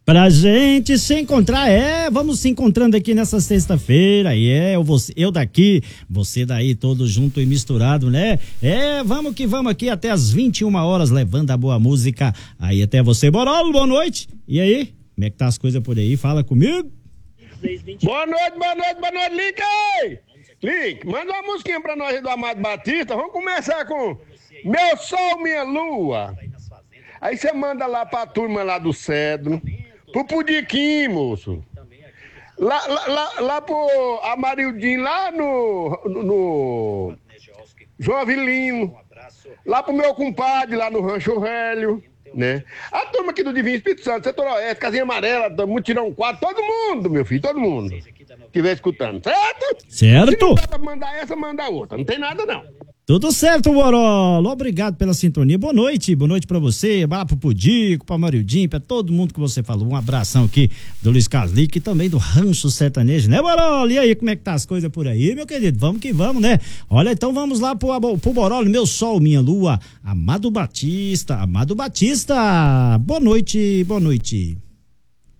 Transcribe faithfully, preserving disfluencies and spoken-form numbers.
Pra gente se encontrar, é, vamos se encontrando aqui nessa sexta-feira, e é, eu, você, eu daqui, você daí, todo junto e misturado, né? É, vamos que vamos aqui até as vinte e uma horas, levando a boa música aí até você. Borolo, boa noite, e aí, como é que tá as coisas por aí? Fala comigo. Boa noite, boa noite, boa noite, Lick aí! Lick, manda uma musiquinha pra nós aí do Amado Batista, vamos começar com Meu Sol, Minha Lua. Aí você manda lá pra turma lá do Cedro, pro Pudiquim, moço. Lá, lá, lá, lá pro Amarildinho, lá no, no, no João Avilino. Lá pro meu compadre, lá no Rancho Velho, né? A turma aqui do Divino Espírito Santo, Setor Oeste, Casinha Amarela, Mutirão quatro, todo mundo, meu filho, todo mundo. Estiver escutando, certo? Certo. Se não dá pra mandar essa, manda outra. Não tem nada, não. Tudo certo, Borolo. Obrigado pela sintonia. Boa noite, boa noite pra você, lá pro Pudico, pra Marildinho, pra todo mundo que você falou. Um abração aqui do Luiz Caslic e também do Rancho Sertanejo, né, Borolo? E aí, como é que tá as coisas por aí, meu querido? Vamos que vamos, né? Olha, então vamos lá pro, pro Borolo, Meu Sol, Minha Lua, Amado Batista, Amado Batista. Boa noite, boa noite.